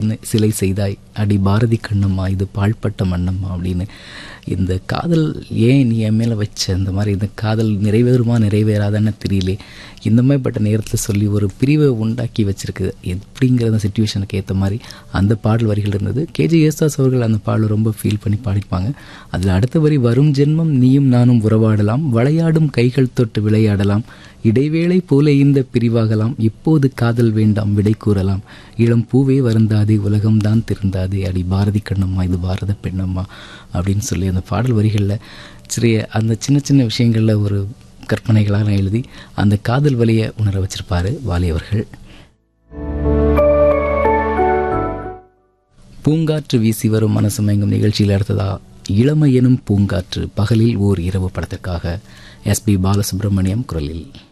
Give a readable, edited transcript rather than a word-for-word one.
சிலை செய்தாய் அடி பாரதி கண்ணம்மா இது பாழ்பட்ட மண்ணம்மா அப்படின்னு. இந்த காதல் ஏன் நீ என் மேலே வச்ச, இந்த மாதிரி இந்த காதல் நிறைவேறுமா நிறைவேறாதான்னு தெரியலே, இந்த மாதிரிப்பட்ட நேரத்தில் சொல்லி ஒரு பிரிவை உண்டாக்கி வச்சிருக்கு எப்படிங்கிற அந்த சுச்சுவேஷனுக்கு ஏற்ற மாதிரி அந்த பாடல் வரிகள் இருந்தது. கேஜே யேசுதாஸ் அவர்கள் அந்த பாடலை ரொம்ப ஃபீல் பண்ணி பாடிப்பாங்க. அதில் அடுத்த வரி, வரும் ஜென்மம் நீயும் நானும் உறவாடலாம், விளையாடும் கைகள் தொட்டு விளையாடலாம், இடைவேளை போல இந்த பிரிவாகலாம், இப்போது காதல் வேண்டாம் விடை கூறலாம், இளம் பூவே வருந்தாதே உலகம்தான் திருந்தாதே அடி பாரதி கண்ணம்மா இது பாரத பெண்ணம்மா அப்படின்னு சொல்லி அந்த பாடல் வரிகளில் சிறிய அந்த சின்ன சின்ன விஷயங்களில் ஒரு கற்பனைகளாக எழுதி அந்த காதல் வலியை உணர வச்சிருப்பாரு வாலி அவர்கள். பூங்காற்று வீசி வரும் மனசு மயங்கும் நிகழ்ச்சியில் அடுத்ததா இளமை எனும் பூங்காற்று பகலில் ஓர் இரவு படத்திற்காக எஸ்பி பாலசுப்ரமணியம் குரலில்.